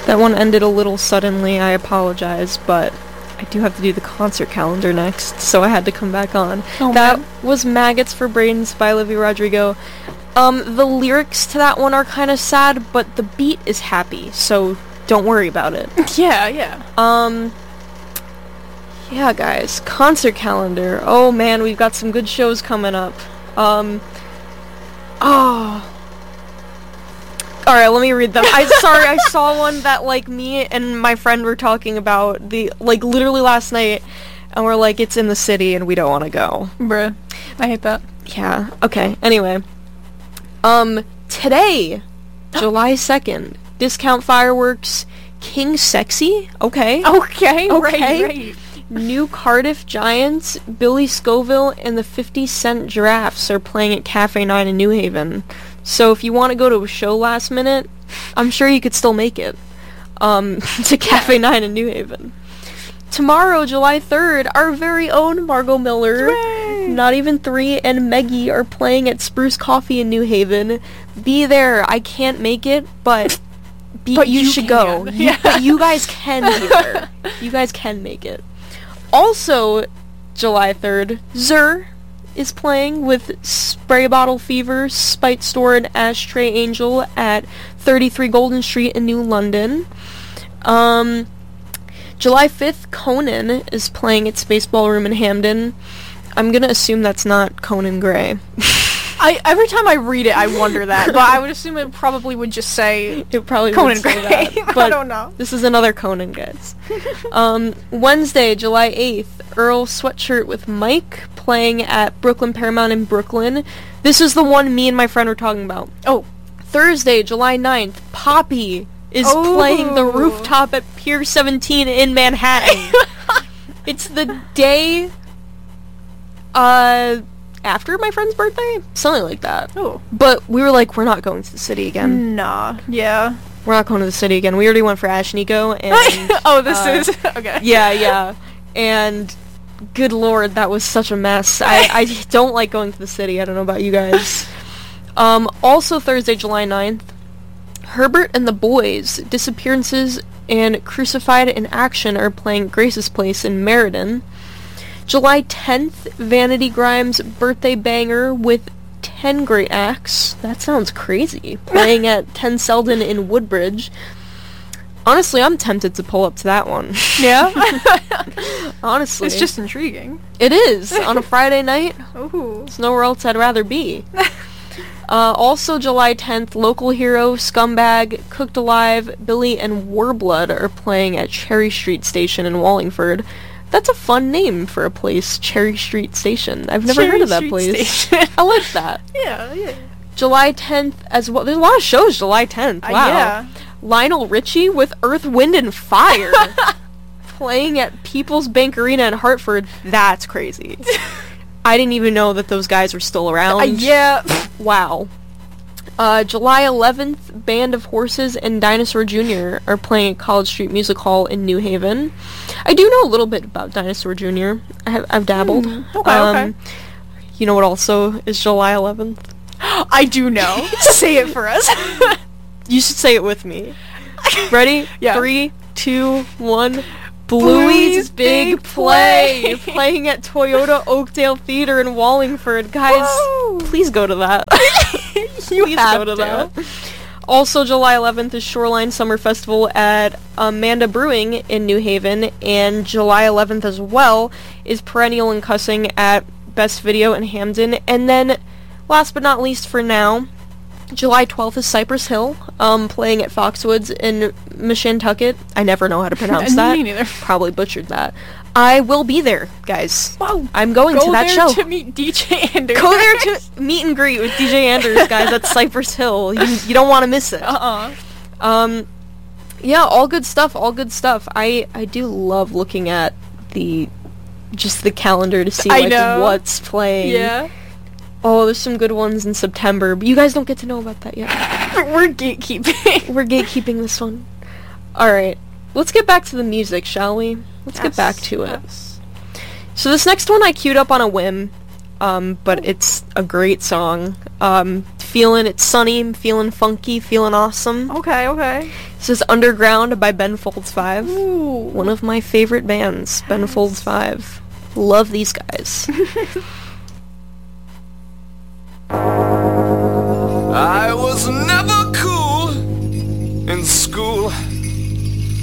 That one ended a little suddenly, I apologize, but I do have to do the concert calendar next, so I had to come back on. Oh, that man. was Maggots for Brains by Olivia Rodrigo. The lyrics to that one are kind of sad, but the beat is happy, so don't worry about it. Yeah, yeah. Yeah, guys, concert calendar. Oh man, we've got some good shows coming up. Alright, let me read them. Sorry, I saw one that, like, me and my friend were talking about, literally last night, and we're like, it's in the city, and we don't want to go. Bruh. I hate that. Yeah, okay, anyway. Today, July 2nd, Discount Fireworks, King Sexy, okay. Okay, Okay. right. New Cardiff Giants, Billy Scoville, and the 50 Cent Giraffes are playing at Cafe 9 in New Haven. So if you want to go to a show last minute, I'm sure you could still make it. To Cafe 9 in New Haven. Tomorrow, July 3rd, our very own Margot Miller, Hooray! Not Even 3, and Meggie are playing at Spruce Coffee in New Haven. Be there. I can't make it, but you should go. Yeah. But you guys can be there. You guys can make it. Also, July 3rd, Zur is playing with Spray Bottle Fever, Spite Store, and Ashtray Angel at 33 Golden Street in New London. July 5th, Conan is playing at Space Ballroom in Hamden. I'm gonna assume that's not Conan Gray. Every time I read it, I wonder that, but I would assume it probably would just say It probably Conan would say Gray. that, I don't know. This is another Conan, guys. Wednesday, July 8th, Earl Sweatshirt with Mike playing at Brooklyn Paramount in Brooklyn. This is the one me and my friend were talking about. Oh. Thursday, July 9th, Poppy is Oh. playing the rooftop at Pier 17 in Manhattan. It's the day after my friend's birthday? Something like that. Oh. But we were like, we're not going to the city again. Nah. Yeah. We're not going to the city again. We already went for Ash Nico, and Oh, this is... Okay. yeah. And good lord, that was such a mess. I don't like going to the city. I don't know about you guys. Also Thursday, July 9th, Herbert and the Boys, Disappearances, and Crucified in Action are playing Grace's Place in Meriden. July 10th, Vanity Grimes' Birthday Banger with 10 Great Acts. That sounds crazy. Playing at 10 Selden in Woodbridge. Honestly, I'm tempted to pull up to that one. Yeah? Honestly. It's just intriguing. It is. On a Friday night. Ooh. There's nowhere else I'd rather be. Also July 10th, Local Hero, Scumbag, Cooked Alive, Billy, and Warblood are playing at Cherry Street Station in Wallingford. That's a fun name for a place, Cherry Street Station. I've never heard of that place. I like that. Yeah. July 10th as well. There's a lot of shows July 10th. Wow. Yeah. Lionel Richie with Earth, Wind, and Fire playing at People's Bank Arena in Hartford. That's crazy. I didn't even know that those guys were still around. Yeah. Wow. July 11th, Band of Horses and Dinosaur Jr. are playing at College Street Music Hall in New Haven. I do know a little bit about Dinosaur Jr. I've dabbled. Okay. You know what also is July 11th? I do know. Say it for us. You should say it with me. Ready? Yeah. 3, 2, 1. Bluey's Big Play! Playing at Toyota Oakdale Theater in Wallingford. Guys, Whoa. please go to that. Please have go to to. that. Also, July 11th is Shoreline Summer Festival at Amanda Brewing in New Haven, and July 11th as well is Perennial and Cussing at Best Video in Hamden. And then, last but not least for now, July 12th is Cypress Hill, playing at Foxwoods in Mashantucket. I never know how to pronounce that. Me neither. Probably butchered that. I will be there, guys. Wow. I'm going to that show. Go there to meet DJ Anders. Go there to meet and greet with DJ Anders, guys, at Cypress Hill. You don't want to miss it. Yeah, all good stuff, I do love looking at the calendar to see, like, what's playing. Yeah. Oh, there's some good ones in September, but you guys don't get to know about that yet. We're gatekeeping. We're gatekeeping this one. Alright, let's get back to the music, shall we? Let's get back to it. Yes. So this next one I queued up on a whim, but it's a great song. It's sunny, I'm feeling funky, feeling awesome. Okay. This is Underground by Ben Folds 5. Ooh. One of my favorite bands, Ben Folds 5. Love these guys.